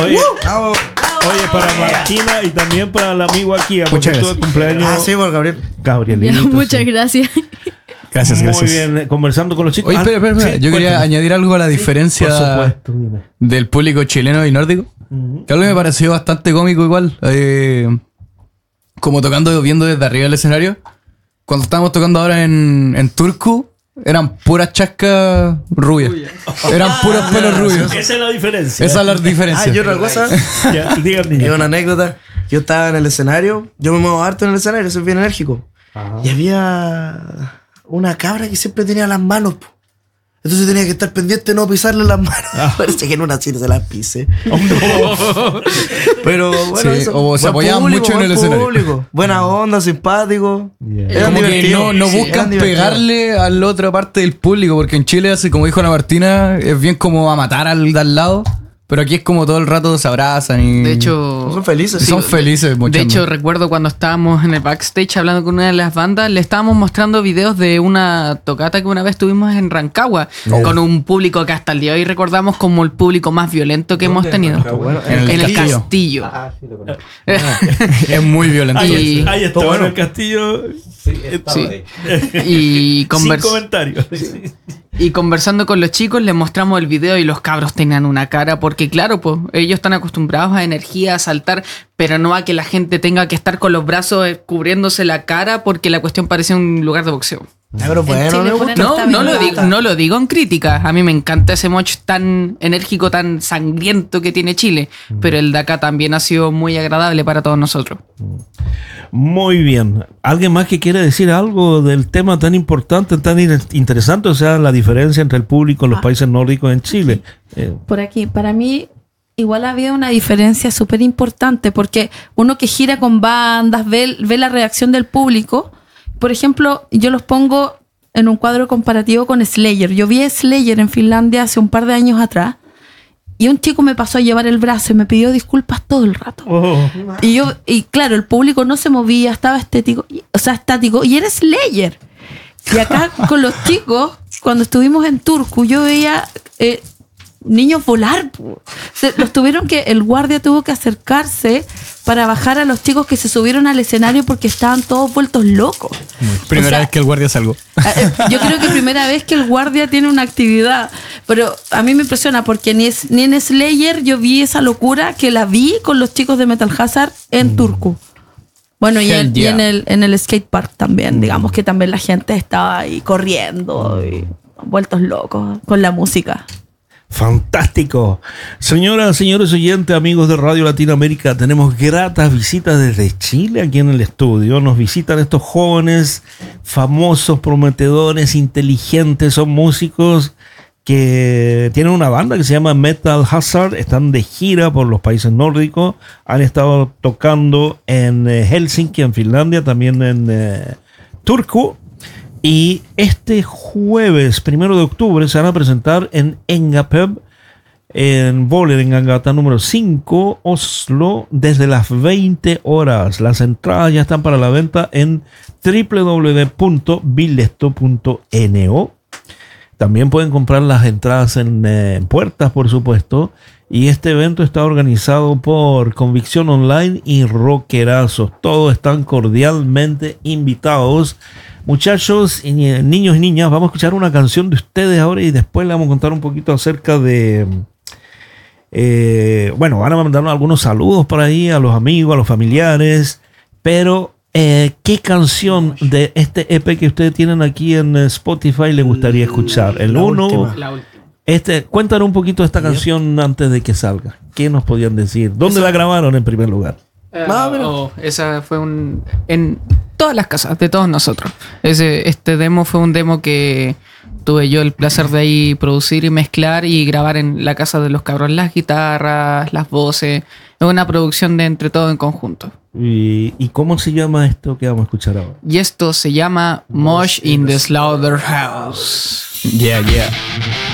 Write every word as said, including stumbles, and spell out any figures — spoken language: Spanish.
Oye, uh, oye, para Martina y también para el amigo aquí, porque tu cumpleaños. Ah, sí, por Gabriel. Gabrielito. Muchas sí. gracias. Gracias, Muy gracias. bien, eh, conversando con los chicos. Oye, espera, espera, espera. Sí, Yo quería cuéntame. añadir algo a la diferencia Por supuesto, dime. del público chileno y nórdico. Uh-huh. Que algo me pareció bastante cómico igual. Eh, como tocando, viendo desde arriba el escenario. Cuando estábamos tocando ahora en, en Turku, eran puras chascas rubias. Eran puros pelos rubios. Esa es la diferencia. Esa es la diferencia. Ah, y otra cosa. Ya, digan, Y niña. una anécdota. Yo estaba en el escenario. Yo me muevo harto en el escenario, soy bien enérgico. Ajá. Y había una cabra que siempre tenía las manos, po. Entonces tenía que estar pendiente de no pisarle las manos. Ah. Parece que en una sí se las pise. Pero bueno, Sí, eso, o se buen apoyaban público, mucho en buen el escenario. público. Buena onda, simpático. Yeah. Eran Como que divertidos. no, no Sí, buscan eran divertidos. pegarle a la otra parte del público, porque en Chile, así como dijo la Martina, es bien como a matar al de al lado, pero aquí es como todo el rato se abrazan y... De hecho, Son felices. son felices. de mochando. hecho recuerdo cuando estábamos en el backstage hablando con una de las bandas, le estábamos mostrando videos de una tocata que una vez tuvimos en Rancagua, Oh. con un público que hasta el día de hoy recordamos como el público más violento que hemos tenido. Bueno, En el En el castillo. castillo. Ah, sí, lo conozco. Es muy violento. Y- Ahí, ahí está, Bueno. bueno, el castillo. Sí. Y, Sin convers- comentarios. y conversando con los chicos les mostramos el video y los cabros tenían una cara porque claro, pues ellos están acostumbrados a energía, a saltar, pero no a que la gente tenga que estar con los brazos eh, cubriéndose la cara porque la cuestión parece un lugar de boxeo. Ah, pero bueno, Chile me ponen gusta. No, no lo, estabilidad. digo, no lo digo en crítica. A mí me encanta ese moch tan enérgico, tan sangriento que tiene Chile. Pero el de acá también ha sido muy agradable para todos nosotros. Muy bien. ¿Alguien más que quiere decir algo del tema tan importante, tan in- interesante? O sea, la diferencia entre el público en los Ah. países nórdicos en Chile. Eh, Por aquí, para mí igual había una diferencia súper importante porque uno que gira con bandas ve, ve la reacción del público. Por ejemplo, yo los pongo en un cuadro comparativo con Slayer. Yo vi a Slayer en Finlandia hace un par de años atrás y un chico me pasó a llevar el brazo y me pidió disculpas todo el rato. oh, Y yo, y claro, el público no se movía, estaba estético, y- o sea, estático, y era Slayer. Y acá con los chicos, cuando estuvimos en Turku, yo veía eh, niños volar. Po. Se, los tuvieron que, el guardia tuvo que acercarse para bajar a los chicos que se subieron al escenario porque estaban todos vueltos locos. Primera O sea, vez que el guardia salgo. Eh, Yo creo que primera vez que el guardia tiene una actividad, pero a mí me impresiona porque ni, es, ni en Slayer yo vi esa locura que la vi con los chicos de Metal Hazard en Turku. Bueno, y, Hell en, y yeah. en el, en el skate park también, digamos que también la gente estaba ahí corriendo y vueltos locos con la música. fantástico. Señoras, señores oyentes, amigos de Radio Latinoamérica, tenemos gratas visitas desde Chile aquí en el estudio. Nos visitan estos jóvenes famosos, prometedores, inteligentes, son músicos que tienen una banda que se llama Metal Hazard, están de gira por los países nórdicos, han estado tocando en eh, Helsinki, en Finlandia, también en eh, Turku. Y este jueves, primero de octubre, se van a presentar en Engapeb, en Vålerenga gata número cinco, Oslo, desde las veinte horas. Las entradas ya están para la venta en w w w punto bilesto punto n o. También pueden comprar las entradas en, eh, en puertas, por supuesto. Y este evento está organizado por Convicción Online y Rockerazos. Todos están cordialmente invitados. Muchachos, y ni- niños y niñas, vamos a escuchar una canción de ustedes ahora y después le vamos a contar un poquito acerca de... eh, bueno, van a mandarnos algunos saludos por ahí a los amigos, a los familiares, pero eh, ¿qué canción de este E P que ustedes tienen aquí en Spotify les gustaría escuchar? El La uno, última. La última. este, cuéntanos un poquito de esta canción antes de que salga. ¿Qué nos podían decir? ¿Dónde la grabaron en primer lugar? Ah, mira. Oh, esa fue un... En todas las casas de todos nosotros. Ese, este demo fue un demo que tuve yo el placer de ahí producir y mezclar y grabar en la casa de los cabros. Las guitarras, las voces. Es una producción de entre todos en conjunto. ¿Y, y cómo se llama esto que vamos a escuchar ahora? Y esto se llama Mosh in the Slaughterhouse. Yeah, yeah.